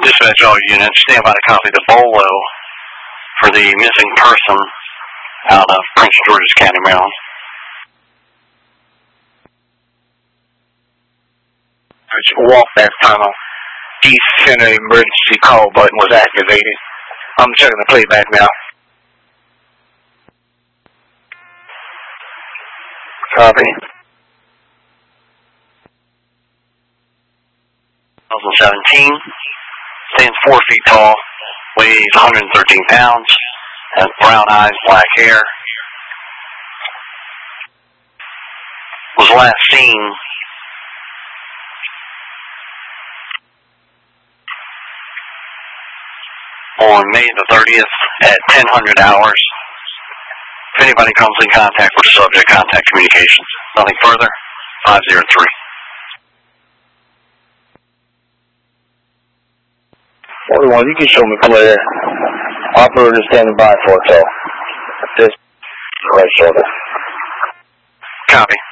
Dispatch all units, stand by to copy the BOLO for the missing person out of Prince George's County, Maryland. Walk that tunnel. East Center emergency call button was activated. I'm checking the playback now. Copy. 2017, stands 4 feet tall, weighs 113 pounds, has brown eyes, black hair. Was last seen on May the 30th at 1000 hours. If anybody comes in contact with the subject, contact communications. Nothing further, 503. Everyone, you can show me clear. Operator standing by for it, so. This right shoulder. Copy.